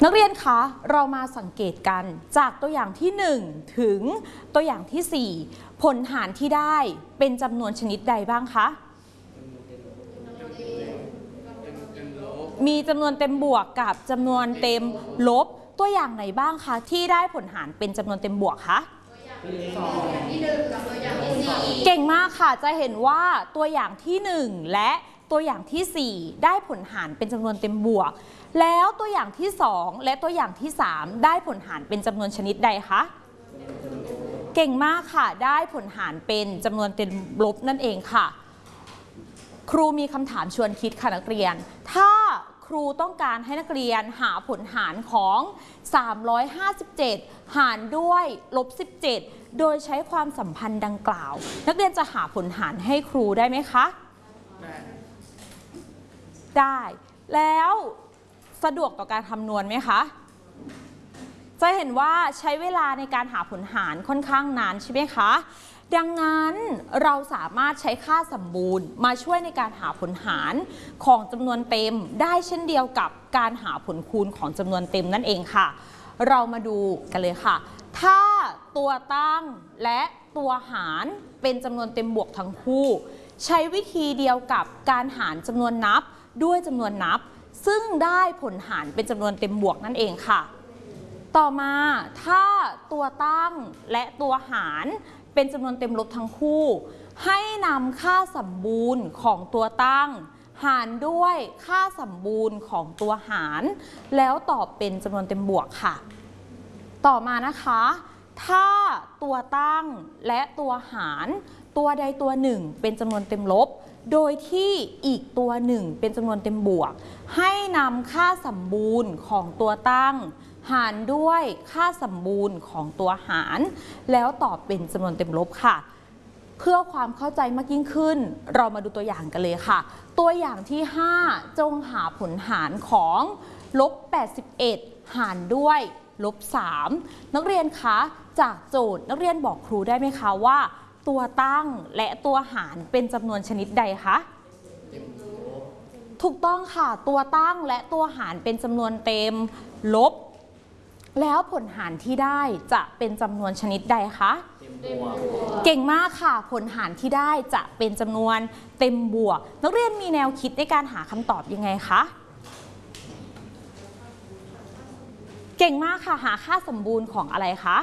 นักเรียนคะเรามาสังเกตกันจากตัวอย่างที่1ถึงตัวอย่างที่4ผลหารที่ได้เป็นจำนวนชนิดใดบ้างคะมีจำนวนเต็มบวกกับจำนวนเต็มลบตัวอย่างไหนบ้างคะที่ได้ผลหารเป็นจำนวนเต็มบวกคะเก่งมากค่ะจะเห็นว่าตัวอย่างที่1และตัวอย่างที่4ได้ผลหารเป็นจำนวนเต็มบวกแล้วตัวอย่างที่2และตัวอย่างที่3ได้ผลหารเป็นจำนวนชนิดใดคะเก่งมากค่ะได้ผลหารเป็นจำนวนเต็มลบนั่นเองค่ะครูมีคำถามชวนคิดค่ะนักเรียนถ้าครูต้องการให้นักเรียนหาผลหารของ357หารด้วย-17โดยใช้ความสัมพันธ์ดังกล่าวนักเรียนจะหาผลหารให้ครูได้ไหมคะได้แล้วสะดวกต่อการคำนวณไหมคะจะเห็นว่าใช้เวลาในการหาผลหารค่อนข้างนานใช่ไหมคะดังนั้นเราสามารถใช้ค่าสมบูรณ์มาช่วยในการหาผลหารของจำนวนเต็มได้เช่นเดียวกับการหาผลคูณของจำนวนเต็มนั่นเองค่ะเรามาดูกันเลยค่ะถ้าตัวตั้งและตัวหารเป็นจำนวนเต็มบวกทั้งคู่ใช้วิธีเดียวกับการหารจำนวนนับด้วยจำนวนนับซึ่งได้ผลหารเป็นจำนวนเต็มบวกนั่นเองค่ะต่อมาถ้าตัวตั้งและตัวหารเป็นจำนวนเต็มลบทั้งคู่ให้นำค่าสมบูรณ์ของตัวตั้งหารด้วยค่าสมบูรณ์ของตัวหารแล้วตอบเป็นจำนวนเต็มบวกค่ะต่อมานะคะถ้าตัวตั้งและตัวหารตัวใดตัวหนึ่งเป็นจำนวนเต็มลบโดยที่อีกตัวหนึ่งเป็นจำนวนเต็มบวกให้นำค่าสมบูรณ์ของตัวตั้งหารด้วยค่าสมบูรณ์ของตัวหารแล้วตอบเป็นจำนวนเต็มลบค่ะเพื่อความเข้าใจมากยิ่งขึ้นเรามาดูตัวอย่างกันเลยค่ะตัวอย่างที่5จงหาผลหารของ-81หารด้วย-3นักเรียนคะจากโจทย์นักเรียนบอกครูได้ไหมคะว่าตัวตั้งและตัวหารเป็นจำนวนชนิดใดคะถูกต้องค่ะตัวตั้งและตัวหารเป็นจำนวนเต็มลบแล้วผลหารที่ได้จะเป็นจำนวนชนิดใดคะเก่งมากค่ะผลหารที่ได้จะเป็นจำนวนเต็มบวกนักเรียนมีแนวคิดในการหาคำตอบยังไงคะเก่งมากค่ะหาค่าสมบูรณ์ของอะไรคะ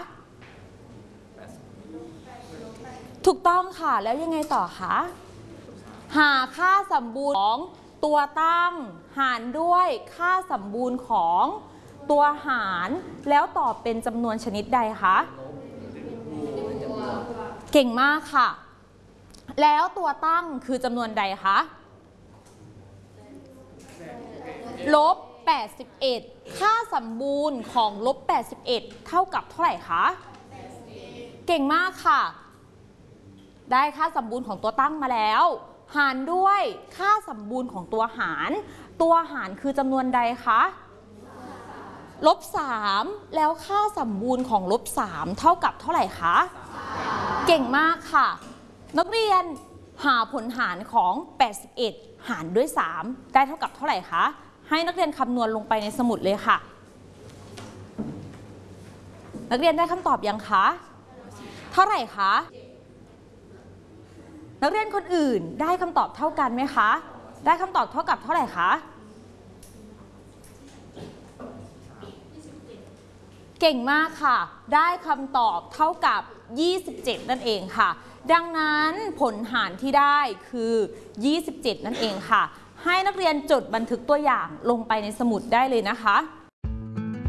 ถูกต้องค่ะแล้วยังไงต่อคะหาค่าสมบูรณ์ของตัวตั้งหารด้วยค่าสมบูรณ์ของตัวหารแล้วตอบเป็นจำนวนชนิดใดคะเก่งมากค่ะแล้วตัวตั้งคือจำนวนใดคะ-81ค่าสมบูรณ์ของ-81เท่ากับเท่าไหร่คะเก่งมากค่ะได้ค่าสมบูรณ์ของตัวตั้งมาแล้วหารด้วยค่าสมบูรณ์ของตัวหารคือจำนวนใดคะ-3แล้วค่าสมบูรณ์ของ-3เท่ากับเท่าไหร่คะเก่งมากค่ะนักเรียนหาผลหารของ81หารด้วย3ได้เท่ากับเท่าไหร่คะให้นักเรียนคำนวณลงไปในสมุดเลยค่ะนักเรียนได้คำตอบยังคะเท่าไหร่คะนักเรียนคนอื่นได้คำตอบเท่ากันไหมคะได้คำตอบเท่ากับเท่าไหร่คะเก่งมากค่ะได้คำตอบเท่ากับ27นั่นเองค่ะดังนั้นผลหารที่ได้คือ27นั่นเองค่ะให้นักเรียนจดบันทึกตัวอย่างลงไปในสมุดได้เลยนะคะ